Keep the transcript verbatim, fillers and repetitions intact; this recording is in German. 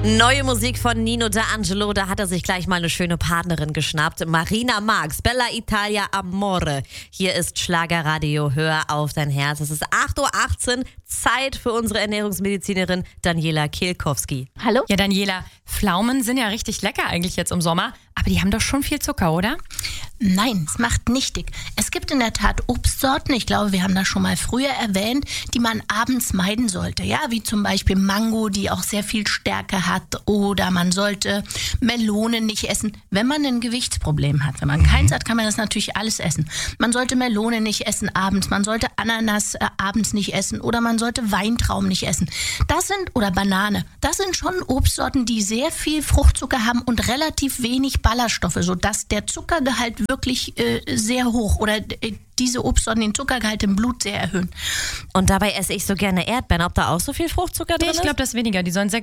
Neue Musik von Nino D'Angelo, da hat er sich gleich mal eine schöne Partnerin geschnappt. Marina Marx, Bella Italia Amore. Hier ist Schlagerradio, hör auf dein Herz. Es ist acht Uhr achtzehn, Zeit für unsere Ernährungsmedizinerin Daniela Kehlkowski. Hallo? Ja, Daniela, Pflaumen sind ja richtig lecker eigentlich jetzt im Sommer, aber die haben doch schon viel Zucker, oder? Nein, es macht nicht dick. Es gibt in der Tat Obstsorten, ich glaube, wir haben das schon mal früher erwähnt, die man abends meiden sollte. Ja, wie zum Beispiel Mango, die auch sehr viel Stärke hat. Oder man sollte Melonen nicht essen, wenn man ein Gewichtsproblem hat. Wenn man keins hat, kann man das natürlich alles essen. Man sollte Melone nicht essen abends, man sollte Ananas äh, abends nicht essen oder man sollte Weintrauben nicht essen. Das sind, oder Banane, das sind schon Obstsorten, die sehr viel Fruchtzucker haben und relativ wenig Ballaststoffe, sodass der Zuckergehalt wirklich äh, sehr hoch oder äh, diese Obstsorten den Zuckergehalt im Blut sehr erhöhen. Und dabei esse ich so gerne Erdbeeren. Ob da auch so viel Fruchtzucker drin Nee, ist? ich glaube, das ist weniger. Die sollen